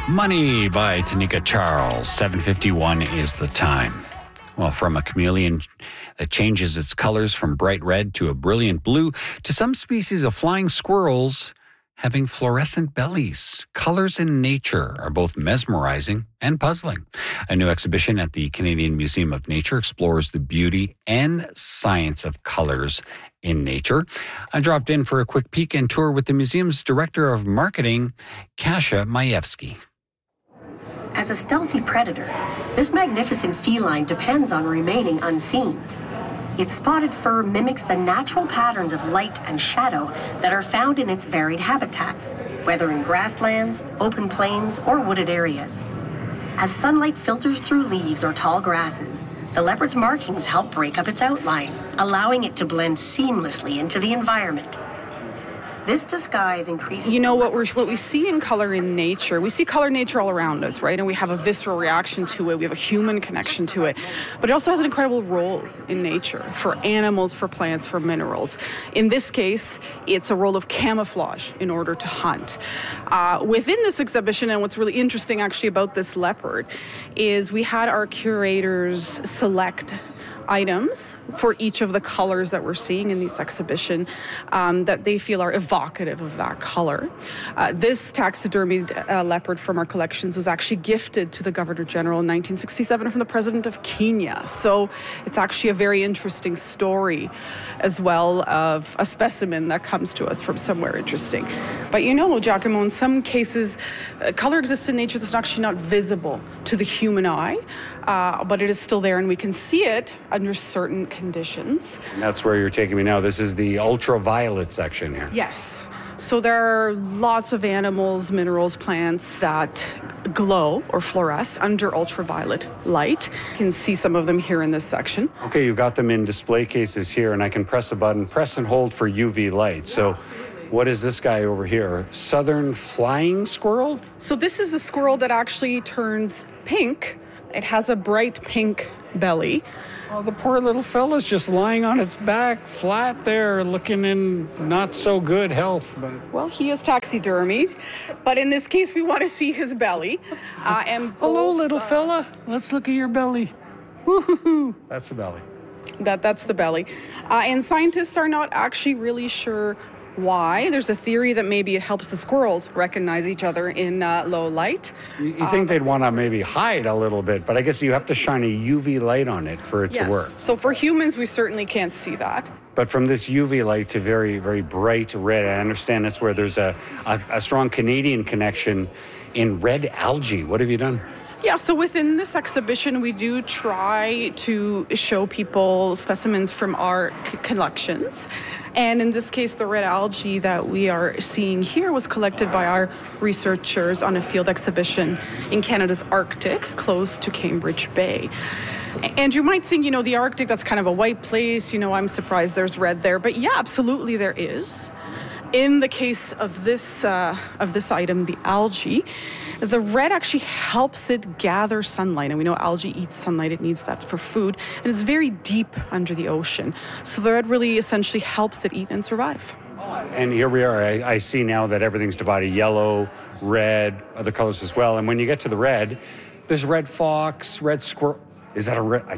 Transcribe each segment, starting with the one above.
Money by Tanika Charles. 7:51 is the time. Well, from a chameleon that changes its colors from bright red to a brilliant blue to some species of flying squirrels having fluorescent bellies. Colors in nature are both mesmerizing and puzzling. A new exhibition at the Canadian Museum of Nature explores the beauty and science of colors in nature. I dropped in for a quick peek and tour with the museum's director of marketing, Kasia Majewski. As a stealthy predator, this magnificent feline depends on remaining unseen. Its spotted fur mimics the natural patterns of light and shadow that are found in its varied habitats, whether in grasslands, open plains, or wooded areas. As sunlight filters through leaves or tall grasses, the leopard's markings help break up its outline, allowing it to blend seamlessly into the environment. This disguise increases... You know, what we see in color in nature, we see color in nature all around us, right? And we have a visceral reaction to it. We have a human connection to it. But it also has an incredible role in nature for animals, for plants, for minerals. In this case, it's a role of camouflage in order to hunt. Within this exhibition, and what's really interesting actually about this leopard, is we had our curators select items for each of the colors that we're seeing in this exhibition that they feel are evocative of that color. This taxidermied leopard from our collections was actually gifted to the Governor General in 1967 from the President of Kenya. So it's actually a very interesting story as well of a specimen that comes to us from somewhere interesting. But you know, Giacomo, in some cases, color exists in nature that's actually not visible to the human eye, but it is still there and we can see it under certain conditions. And that's where you're taking me now. This is the ultraviolet section here. Yes. So there are lots of animals, minerals, plants that glow or fluoresce under ultraviolet light. You can see some of them here in this section. Okay, you've got them in display cases here, and I can press a button, press and hold for UV light. So what is this guy over here? Southern flying squirrel? So this is the squirrel that actually turns pink. It has a bright pink belly. Oh, the poor little fella's just lying on its back, flat there, looking in not so good health. But well, he is taxidermied, but in this case, we want to see his belly. Hello, little fella. Let's look at your belly. Woo-hoo-hoo. That's the belly. That's the belly. And scientists are not actually really sure why. There's a theory that maybe it helps the squirrels recognize each other in low light. You think they'd want to maybe hide a little bit, but I guess you have to shine a UV light on it for it to work. So for humans, we certainly can't see that. But from this UV light to very, very bright red, I understand that's where there's a strong Canadian connection in red algae. What have you done? Yeah, so within this exhibition, we do try to show people specimens from our collections. And in this case, the red algae that we are seeing here was collected by our researchers on a field exhibition in Canada's Arctic, close to Cambridge Bay. And you might think, the Arctic, that's kind of a white place. I'm surprised there's red there. But yeah, absolutely there is. In the case of this item, the algae, the red actually helps it gather sunlight. And we know algae eats sunlight. It needs that for food. And it's very deep under the ocean. So the red really essentially helps it eat and survive. And here we are. I see now that everything's divided: yellow, red, other colors as well. And when you get to the red, there's red fox, red squirrel. Is that a red?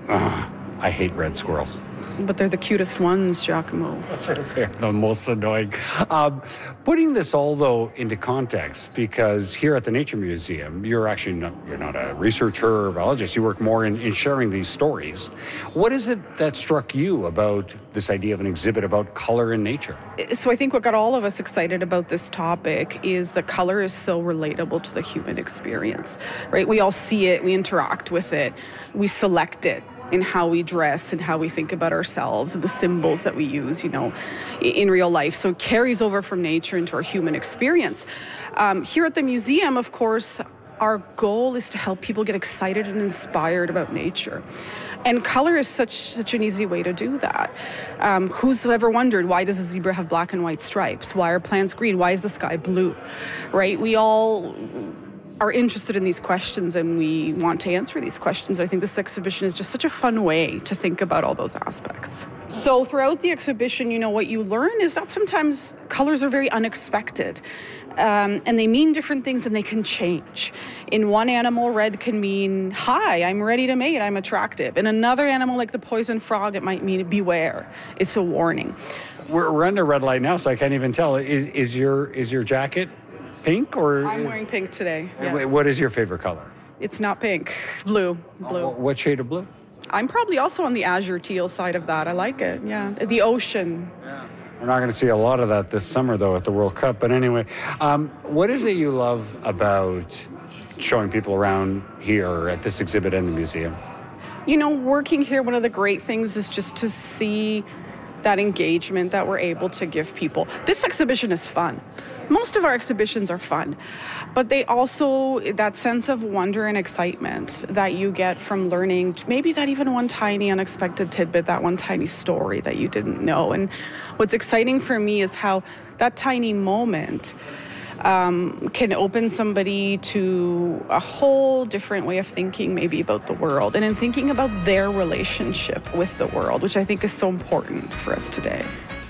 I hate red squirrels. But they're the cutest ones, Giacomo. They're the most annoying. Putting this all, though, into context, because here at the Nature Museum, you're not a researcher or biologist. You work more in sharing these stories. What is it that struck you about this idea of an exhibit about color in nature? So I think what got all of us excited about this topic is the color is so relatable to the human experience, right? We all see it, we interact with it, we select it in how we dress and how we think about ourselves and the symbols that we use, in real life. So it carries over from nature into our human experience. Here at the museum, of course, our goal is to help people get excited and inspired about nature. And color is such an easy way to do that. Who's ever wondered, why does a zebra have black and white stripes? Why are plants green? Why is the sky blue? Right? We all are interested in these questions and we want to answer these questions. I think this exhibition is just such a fun way to think about all those aspects. So throughout the exhibition, what you learn is that sometimes colors are very unexpected. And they mean different things and they can change. In one animal, red can mean, hi, I'm ready to mate, I'm attractive. In another animal, like the poison frog, it might mean beware. It's a warning. We're under red light now, so I can't even tell. Is your jacket pink or? I'm wearing pink today. Yes. What is your favorite color? It's not pink. Blue. What shade of blue? I'm probably also on the azure teal side of that. I like it, yeah. The ocean. Yeah. We're not going to see a lot of that this summer, though, at the World Cup. But anyway, what is it you love about showing people around here at this exhibit in the museum? Working here, one of the great things is just to see that engagement that we're able to give people. This exhibition is fun. Most of our exhibitions are fun, but they also, that sense of wonder and excitement that you get from learning maybe that even one tiny unexpected tidbit, that one tiny story that you didn't know. And what's exciting for me is how that tiny moment can open somebody to a whole different way of thinking maybe about the world and in thinking about their relationship with the world, which I think is so important for us today.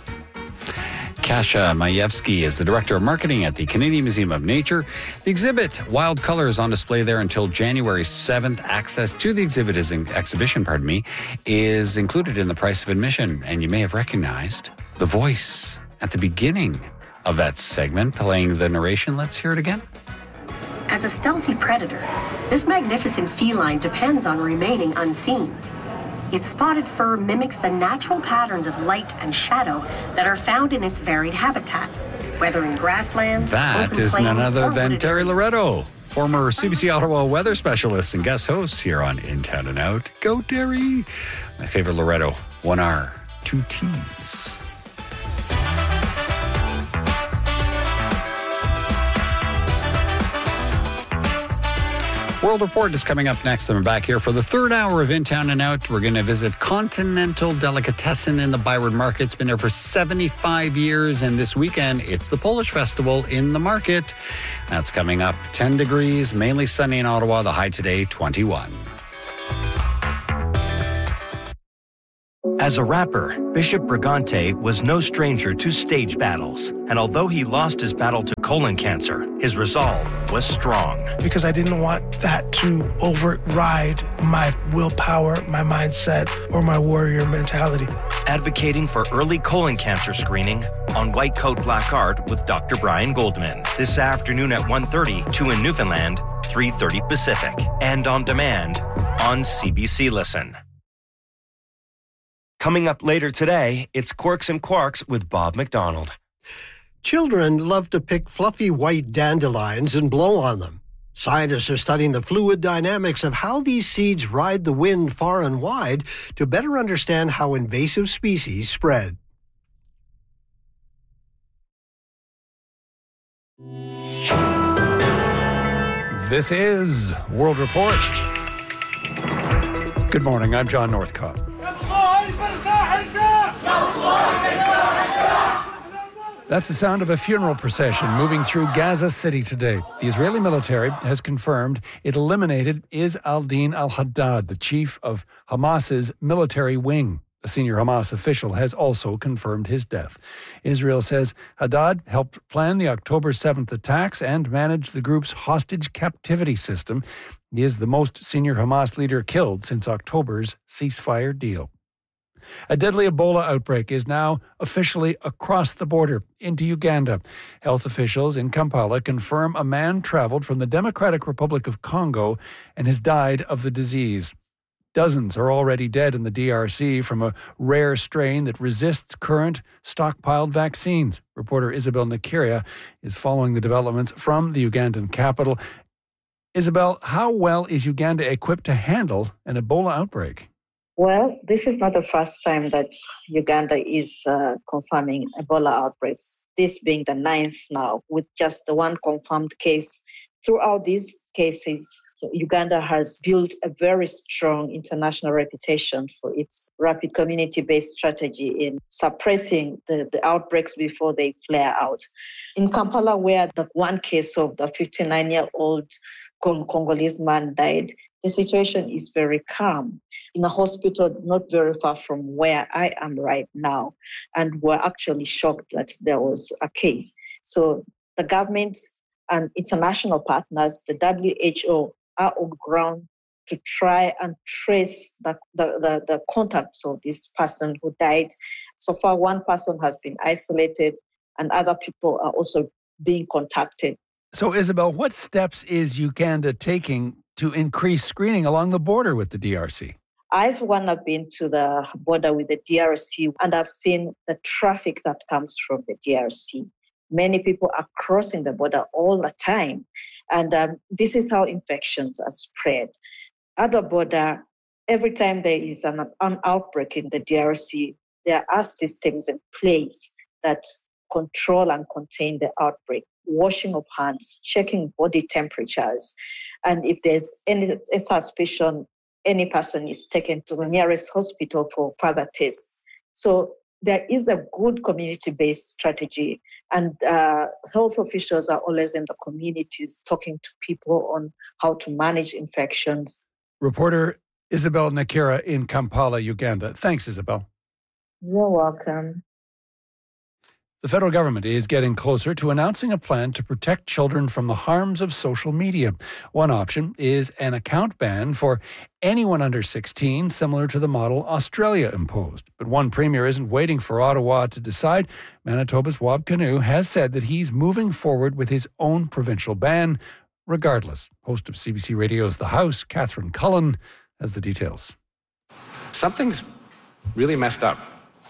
Kasia Majewski is the Director of Marketing at the Canadian Museum of Nature. The exhibit, Wild Color, is on display there until January 7th. Access to the exhibition, is included in the price of admission. And you may have recognized the voice at the beginning of that segment playing the narration. Let's hear it again. As a stealthy predator, this magnificent feline depends on remaining unseen. Its spotted fur mimics the natural patterns of light and shadow that are found in its varied habitats, whether in grasslands, That open is plains, none other or than wooded Terry areas. Loretto, former CBC Ottawa weather specialist and guest host here on In Town and Out. Go, Terry! My favorite Loretto, 1 R, 2 T's. World Report is coming up next, and we're back here for the third hour of In Town and Out. We're going to visit Continental Delicatessen in the Byward Market. It's been there for 75 years, and this weekend it's the Polish Festival in the market. That's coming up. 10 degrees, mainly sunny in Ottawa. The high today, 21. As a rapper, Bishop Brigante was no stranger to stage battles. And although he lost his battle to colon cancer, his resolve was strong. Because I didn't want that to override my willpower, my mindset, or my warrior mentality. Advocating for early colon cancer screening on White Coat Black Art with Dr. Brian Goldman. This afternoon at 1:30, 2 in Newfoundland, 3:30 Pacific. And on demand on CBC Listen. Coming up later today, it's Quirks and Quarks with Bob McDonald. Children love to pick fluffy white dandelions and blow on them. Scientists are studying the fluid dynamics of how these seeds ride the wind far and wide to better understand how invasive species spread. This is World Report. Good morning, I'm John Northcott. That's the sound of a funeral procession moving through Gaza City today. The Israeli military has confirmed it eliminated Izz al-Din al-Haddad, the chief of Hamas's military wing. A senior Hamas official has also confirmed his death. Israel says Haddad helped plan the October 7th attacks and manage the group's hostage captivity system. He is the most senior Hamas leader killed since October's ceasefire deal. A deadly Ebola outbreak is now officially across the border into Uganda. Health officials in Kampala confirm a man traveled from the Democratic Republic of Congo and has died of the disease. Dozens are already dead in the DRC from a rare strain that resists current stockpiled vaccines. Reporter Isabel Nikiria is following the developments from the Ugandan capital. Isabel, how well is Uganda equipped to handle an Ebola outbreak? Well, this is not the first time that Uganda is confirming Ebola outbreaks, this being the 9th now, with just the one confirmed case. Throughout these cases, Uganda has built a very strong international reputation for its rapid community-based strategy in suppressing the outbreaks before they flare out. In Kampala, where the one case of the 59-year-old Congolese man died, the situation is very calm. In a hospital not very far from where I am right now, and we're actually shocked that there was a case. So the government and international partners, the WHO, are on ground to try and trace the contacts of this person who died. So far, one person has been isolated and other people are also being contacted. So, Isabel, what steps is Uganda taking to increase screening along the border with the DRC? I've been to the border with the DRC and I've seen the traffic that comes from the DRC. Many people are crossing the border all the time. And this is how infections are spread. At the border, every time there is an outbreak in the DRC, there are systems in place that control and contain the outbreak. Washing of hands, checking body temperatures. And if there's any suspicion, any person is taken to the nearest hospital for further tests. So there is a good community-based strategy, and health officials are always in the communities talking to people on how to manage infections. Reporter Isabel Nakira in Kampala, Uganda. Thanks, Isabel. You're welcome. The federal government is getting closer to announcing a plan to protect children from the harms of social media. One option is an account ban for anyone under 16, similar to the model Australia imposed. But one premier isn't waiting for Ottawa to decide. Manitoba's Wab Kinew has said that he's moving forward with his own provincial ban, regardless. Host of CBC Radio's The House, Catherine Cullen, has the details. Something's really messed up,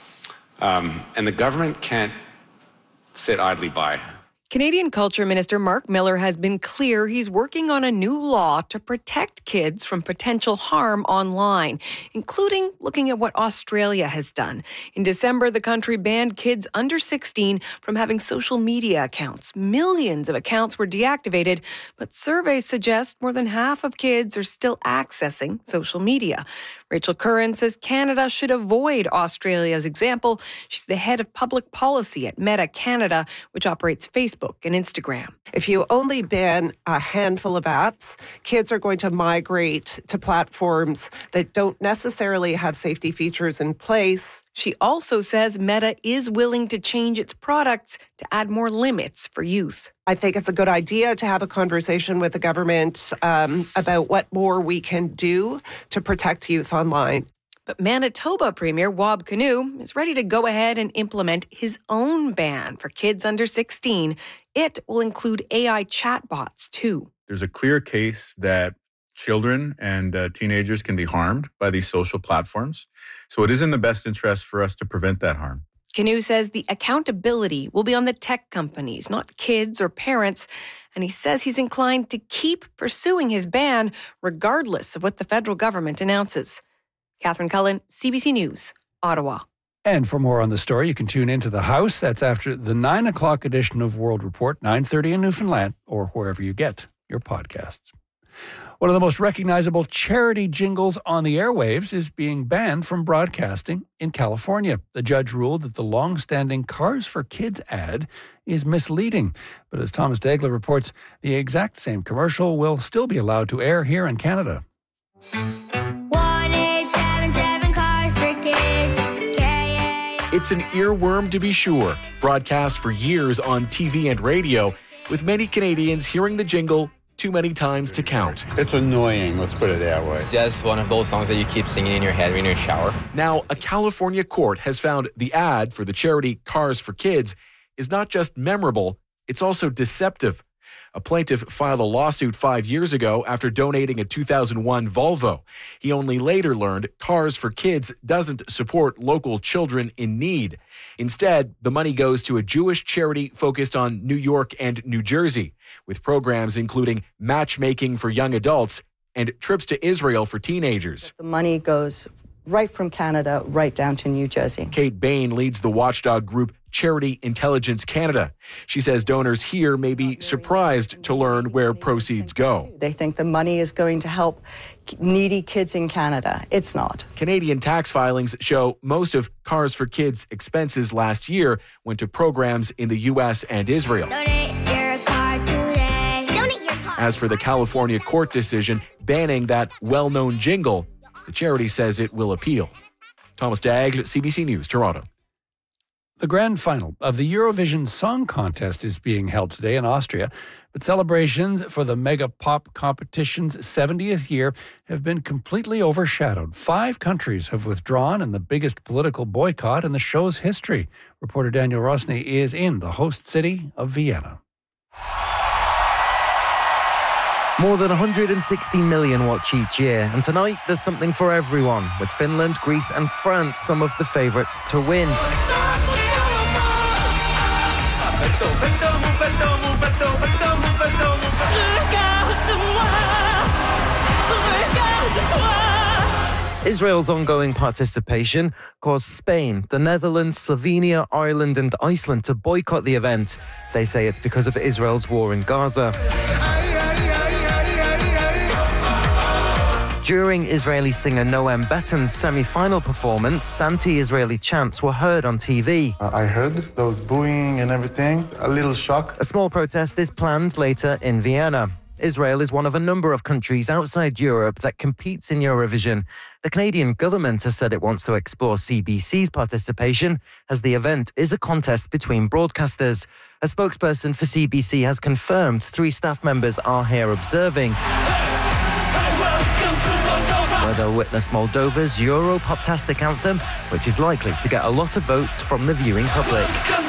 and the government can't sit idly by. Canadian Culture Minister Mark Miller has been clear he's working on a new law to protect kids from potential harm online, including looking at what Australia has done. In December, the country banned kids under 16 from having social media accounts. Millions of accounts were deactivated, but surveys suggest more than half of kids are still accessing social media. Rachel Curran says Canada should avoid Australia's example. She's the head of public policy at Meta Canada, which operates Facebook and Instagram. If you only ban a handful of apps, kids are going to migrate to platforms that don't necessarily have safety features in place. She also says Meta is willing to change its products to add more limits for youth. I think it's a good idea to have a conversation with the government about what more we can do to protect youth online. But Manitoba Premier Wab Kinew is ready to go ahead and implement his own ban for kids under 16. It will include AI chatbots, too. There's a clear case that children and teenagers can be harmed by these social platforms. So it is in the best interest for us to prevent that harm. Kinew says the accountability will be on the tech companies, not kids or parents. And he says he's inclined to keep pursuing his ban regardless of what the federal government announces. Catherine Cullen, CBC News, Ottawa. And for more on the story, you can tune into The House. That's after the 9 o'clock edition of World Report, 9:30 in Newfoundland, or wherever you get your podcasts. One of the most recognizable charity jingles on the airwaves is being banned from broadcasting in California. The judge ruled that the long-standing Cars for Kids ad is misleading. But as Thomas Daigle reports, the exact same commercial will still be allowed to air here in Canada. 1877 Cars for Kids. It's an earworm to be sure, broadcast for years on TV and radio, with many Canadians hearing the jingle too many times to count. It's annoying, let's put it that way. It's just one of those songs that you keep singing in your head when you're in the shower. Now, a California court has found the ad for the charity Cars for Kids is not just memorable, it's also deceptive. A plaintiff filed a lawsuit 5 years ago after donating a 2001 Volvo. He only later learned Cars for Kids doesn't support local children in need. Instead, the money goes to a Jewish charity focused on New York and New Jersey, with programs including matchmaking for young adults and trips to Israel for teenagers. The money goes right from Canada right down to New Jersey. Kate Bain leads the watchdog group Charity Intelligence Canada. She says donors here may be surprised to learn where proceeds go. They think the money is going to help needy kids in Canada. It's not. Canadian tax filings show most of Cars for Kids' expenses last year went to programs in the U.S. and Israel. Donate your car today. Donate your car. As for the California court decision banning that well-known jingle, the charity says it will appeal. Thomas Daigle, CBC News, Toronto. The grand final of the Eurovision Song Contest is being held today in Austria, but celebrations for the mega pop competition's 70th year have been completely overshadowed. 5 countries have withdrawn in the biggest political boycott in the show's history. Reporter Daniel Rosny is in the host city of Vienna. More than 160 million watch each year, and tonight there's something for everyone, with Finland, Greece and France some of the favourites to win. Israel's ongoing participation caused Spain, the Netherlands, Slovenia, Ireland and Iceland to boycott the event. They say it's because of Israel's war in Gaza. During Israeli singer Noam Beton's semi-final performance, anti-Israeli chants were heard on TV. I heard those booing and everything, a little shock. A small protest is planned later in Vienna. Israel is one of a number of countries outside Europe that competes in Eurovision. The Canadian government has said it wants to explore CBC's participation, as the event is a contest between broadcasters. A spokesperson for CBC has confirmed 3 staff members are here observing. Where they'll witness Moldova's Euro-Poptastic anthem, which is likely to get a lot of votes from the viewing public.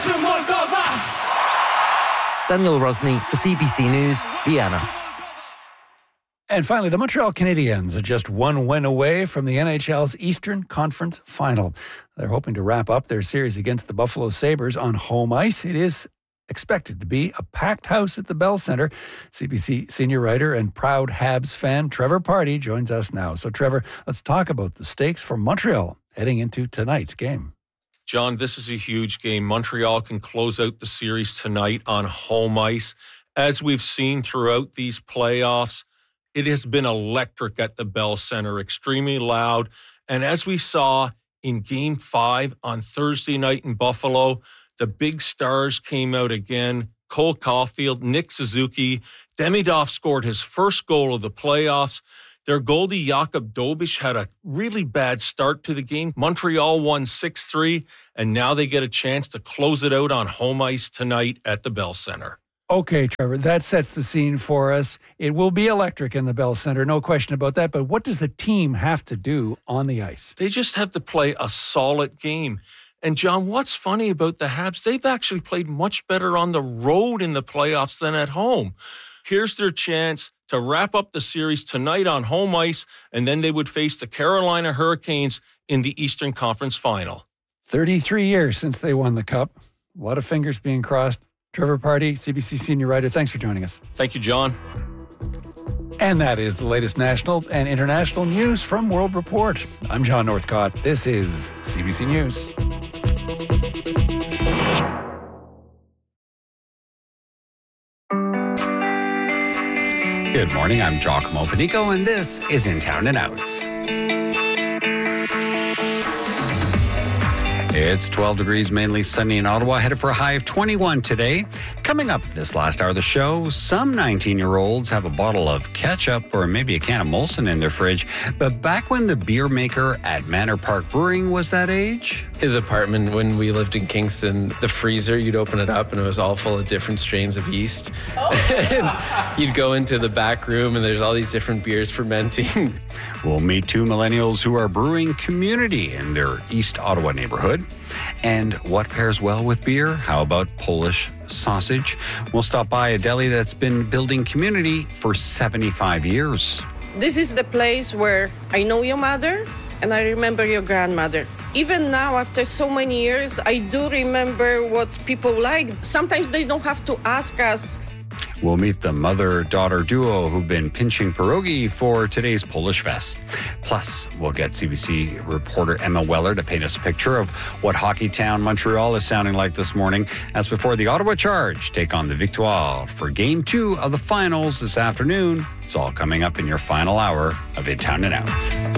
Daniel Rosny for CBC News, Vienna. And finally, the Montreal Canadiens are just 1 win away from the NHL's Eastern Conference Final. They're hoping to wrap up their series against the Buffalo Sabres on home ice. It is expected to be a packed house at the Bell Centre. CBC senior writer and proud Habs fan Trevor Pardy joins us now. So, Trevor, let's talk about the stakes for Montreal heading into tonight's game. John, this is a huge game. Montreal can close out the series tonight on home ice. As we've seen throughout these playoffs, it has been electric at the Bell Centre, extremely loud. And as we saw in Game 5 on Thursday night in Buffalo, the big stars came out again. Cole Caulfield, Nick Suzuki. Demidov scored his first goal of the playoffs. Their goalie, Jakub Dobiš, had a really bad start to the game. Montreal won 6-3, and now they get a chance to close it out on home ice tonight at the Bell Centre. Okay, Trevor, that sets the scene for us. It will be electric in the Bell Centre, no question about that. But what does the team have to do on the ice? They just have to play a solid game. And, John, what's funny about the Habs, they've actually played much better on the road in the playoffs than at home. Here's their chance to wrap up the series tonight on home ice, and then they would face the Carolina Hurricanes in the Eastern Conference Final. 33 years since they won the Cup. A lot of fingers being crossed. Trevor Pardy, CBC senior writer, thanks for joining us. Thank you, John. And that is the latest national and international news from World Report. I'm John Northcott. This is CBC News. Good morning, I'm Giacomo Panico, and this is In Town and Out. It's 12 degrees, mainly sunny in Ottawa, headed for a high of 21 today. Coming up this last hour of the show, some 19-year-olds have a bottle of ketchup or maybe a can of Molson in their fridge. But back when the beer maker at Manor Park Brewing was that age? His apartment, when we lived in Kingston, the freezer, you'd open it up and it was all full of different strains of yeast. And you'd go into the back room and there's all these different beers fermenting. We'll meet 2 millennials who are brewing community in their East Ottawa neighborhood. And what pairs well with beer? How about Polish sausage? We'll stop by a deli that's been building community for 75 years. This is the place where I know your mother and I remember your grandmother. Even now, after so many years, I do remember what people like. Sometimes they don't have to ask us. We'll meet the mother-daughter duo who've been pinching pierogi for today's Polish Fest. Plus, we'll get CBC reporter Emma Weller to paint us a picture of what hockey town Montreal is sounding like this morning. As before, the Ottawa Charge take on the Victoire for Game 2 of the finals this afternoon. It's all coming up in your final hour of In Town and Out.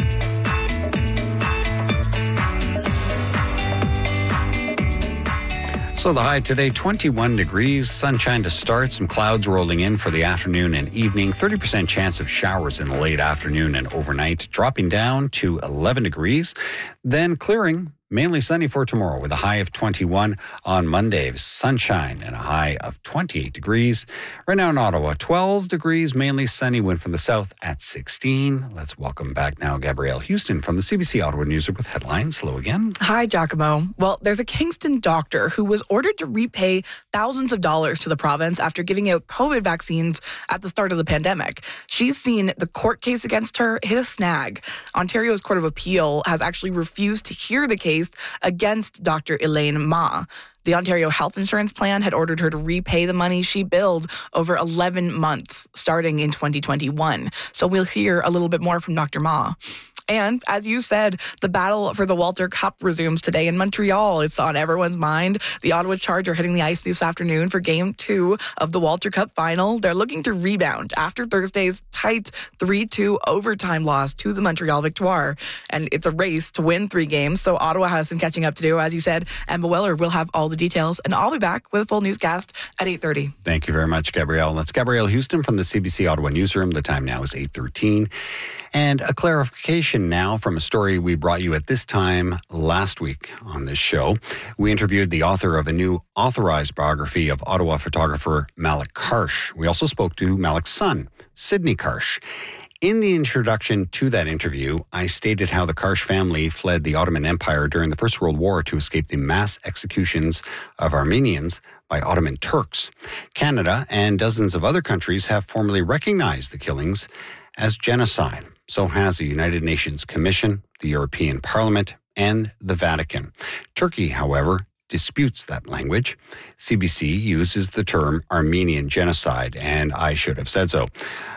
So the high today, 21 degrees, sunshine to start, some clouds rolling in for the afternoon and evening, 30% chance of showers in the late afternoon and overnight, dropping down to 11 degrees, then clearing. Mainly sunny for tomorrow with a high of 21 on Monday. Sunshine and a high of 28 degrees. Right now in Ottawa, 12 degrees, mainly sunny, wind from the south at 16. Let's welcome back now Gabrielle Houston from the CBC Ottawa Newsroom with headlines. Hello again. Hi, Giacomo. Well, there's a Kingston doctor who was ordered to repay thousands of dollars to the province after giving out COVID vaccines at the start of the pandemic. She's seen the court case against her hit a snag. Ontario's Court of Appeal has actually refused to hear the case against Dr. Elaine Ma. The Ontario Health Insurance Plan had ordered her to repay the money she billed over 11 months starting in 2021. So we'll hear a little bit more from Dr. Ma. And as you said, the battle for the Walter Cup resumes today in Montreal. It's on everyone's mind. The Ottawa Charge are hitting the ice this afternoon for Game 2 of the Walter Cup final. They're looking to rebound after Thursday's tight 3-2 overtime loss to the Montreal Victoire. And it's a race to win 3 games, so Ottawa has some catching up to do. As you said, Emma Weller will have all the details, and I'll be back with a full newscast at 8:30. Thank you very much, Gabrielle. That's Gabrielle Houston from the CBC Ottawa Newsroom. The time now is 8:13. And a clarification now from a story we brought you at this time last week on this show. We interviewed the author of a new authorized biography of Ottawa photographer Malik Karsh. We also spoke to Malik's son, Sidney Karsh. In the introduction to that interview, I stated how the Karsh family fled the Ottoman Empire during the First World War to escape the mass executions of Armenians by Ottoman Turks. Canada and dozens of other countries have formally recognized the killings as genocide. So has the United Nations Commission, the European Parliament, and the Vatican. Turkey, however, disputes that language. CBC uses the term Armenian genocide, and I should have said so.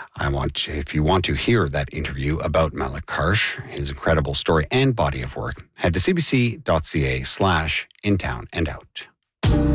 If you want to hear that interview about Malik Karsh, his incredible story and body of work, head to cbc.ca/intownandout.